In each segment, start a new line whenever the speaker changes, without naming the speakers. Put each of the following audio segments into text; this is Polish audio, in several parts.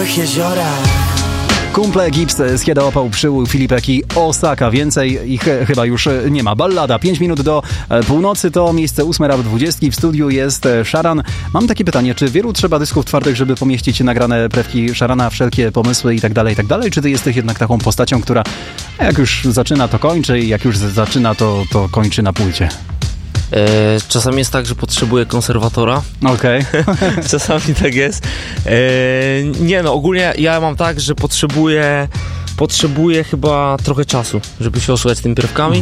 małych jeziorach.
Kumple, Gibbs, Skieda, Opał, Przyłój, Filipek i Osaka. Więcej ich chyba już nie ma. Ballada. 5 minut do północy to miejsce 8 rap 20. W studiu jest Szaran. Mam takie pytanie, czy wielu trzeba dysków twardych, żeby pomieścić nagrane prewki Szarana, wszelkie pomysły i tak dalej, czy ty jesteś jednak taką postacią, która jak już zaczyna, to kończy i jak już zaczyna, to kończy na płycie?
Czasami jest tak, że potrzebuję konserwatora.
Okej.
Czasami tak jest. Nie no, ogólnie ja mam tak, że potrzebuję chyba trochę czasu, żeby się osłuchać tymi pierwkami.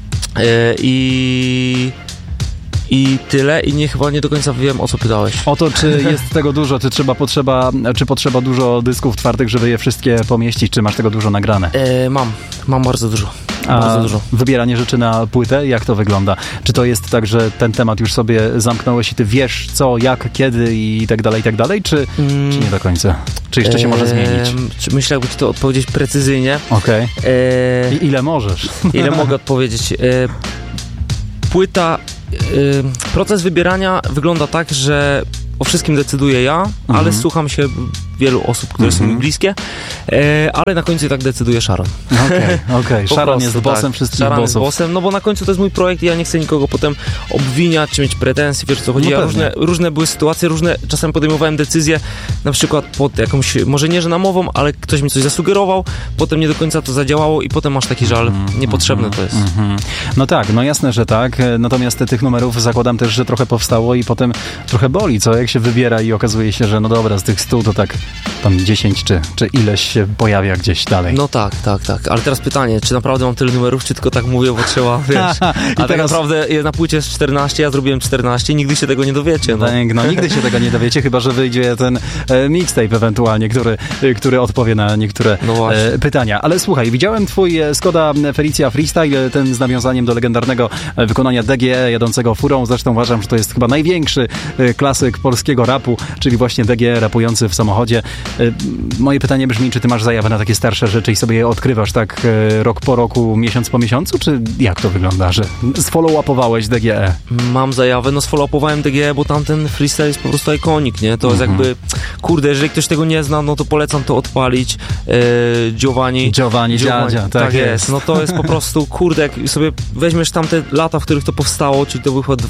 I tyle. I chyba nie do końca wiem, o co pytałeś.
O to, czy jest tego dużo, czy potrzeba dużo dysków twardych, żeby je wszystkie pomieścić, czy masz tego dużo nagrane?
Mam bardzo dużo.
A wybieranie rzeczy na płytę, jak to wygląda? Czy to jest tak, że ten temat już sobie zamknąłeś i ty wiesz co, jak, kiedy i tak dalej, czy nie do końca? Czy jeszcze się może zmienić?
Myślę, jakby ci to odpowiedzieć precyzyjnie.
Okej. I ile możesz?
Ile mogę odpowiedzieć? Płyta... proces wybierania wygląda tak, że o wszystkim decyduję ja, ale słucham się wielu osób, które są mi bliskie, ale na końcu i tak decyduje Szaran.
Okej. Szaran jest bossem wszystkich bossów.
Jest bossem, no bo na końcu to jest mój projekt i ja nie chcę nikogo potem obwiniać, czy mieć pretensje, wiesz co chodzi. Różne były sytuacje, czasem podejmowałem decyzje, na przykład pod jakąś, może nie że namową, ale ktoś mi coś zasugerował, potem nie do końca to zadziałało i potem masz taki żal, niepotrzebne to jest.
No tak, no jasne, że tak, natomiast tych numerów zakładam też, że trochę powstało i potem trochę boli, co jak się wybiera i okazuje się, że no dobra, z tych 100 to tak tam 10 czy ileś się pojawia gdzieś dalej.
No tak. Ale teraz pytanie, czy naprawdę mam tyle numerów, czy tylko tak mówię, bo trzeba, wiesz. A tak naprawdę na płycie jest 14, ja zrobiłem 14, nigdy się tego nie dowiecie.
No nigdy się tego nie dowiecie, chyba że wyjdzie ten mixtape ewentualnie, który odpowie na niektóre pytania. Ale słuchaj, widziałem twój Skoda Felicia Freestyle, ten z nawiązaniem do legendarnego wykonania DGE jadącego furą. Zresztą uważam, że to jest chyba największy klasyk polskiego rapu, czyli właśnie DGE rapujący w samochodzie. Moje pytanie brzmi, czy ty masz zajawę na takie starsze rzeczy i sobie je odkrywasz tak rok po roku, miesiąc po miesiącu, czy jak to wygląda, że sfollow-upowałeś DGE?
Mam zajawę, sfollow-upowałem DGE, bo tamten freestyle jest po prostu ikonik, nie? To jest jakby, kurde, jeżeli ktoś tego nie zna, no to polecam to odpalić. Giovanni Dziadzia, tak jest. No to jest po prostu, kurde, jak sobie weźmiesz tamte lata, w których to powstało, czyli to był chyba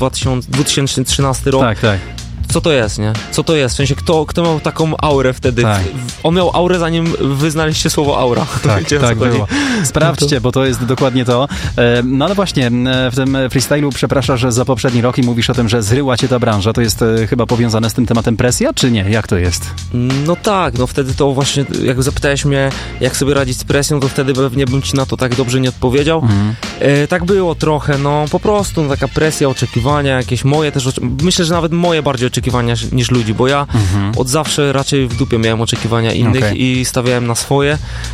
2013 rok.
Tak.
Co to jest, nie? Co to jest? W sensie, kto miał taką aurę wtedy?
Tak.
On miał aurę, zanim wy znaleźliście słowo aura.
Tak było. Sprawdźcie, bo to jest dokładnie to. No ale właśnie, w tym freestylu przepraszasz za poprzedni rok i mówisz o tym, że zryła cię ta branża. To jest chyba powiązane z tym tematem presja, czy nie? Jak to jest?
No tak, wtedy to właśnie, jak zapytałeś mnie, jak sobie radzić z presją, to wtedy pewnie bym ci na to tak dobrze nie odpowiedział. Tak było trochę, po prostu taka presja, oczekiwania, jakieś moje też, myślę, że nawet moje bardziej oczekiwania niż ludzi, bo ja od zawsze raczej w dupie miałem oczekiwania innych i stawiałem na swoje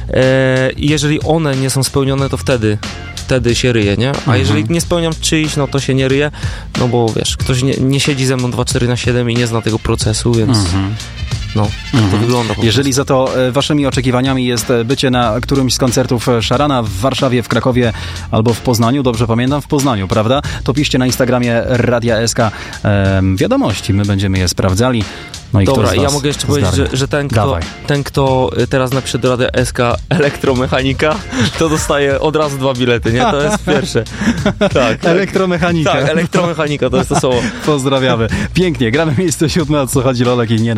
i jeżeli one nie są spełnione, to wtedy się ryje, nie? A jeżeli nie spełniam czyjś, no to się nie ryje, no bo wiesz, ktoś nie siedzi ze mną 24/7 i nie zna tego procesu, więc to wygląda.
Jeżeli za to waszymi oczekiwaniami jest bycie na którymś z koncertów Szarana w Warszawie, w Krakowie albo w Poznaniu, dobrze pamiętam, w Poznaniu, prawda? To piszcie na Instagramie Radia SK wiadomości, my będziemy je sprawdzali. No i
dobra, ja mogę jeszcze powiedzieć, że ten, kto teraz napisze do Radia SK elektromechanika, to dostaje od razu 2 bilety, nie? To jest pierwsze. Tak.
Elektromechanika.
Tak, elektromechanika, to jest to słowo.
Pozdrawiamy. Pięknie, gramy miejsce 7, o co chodzi Lolek i nie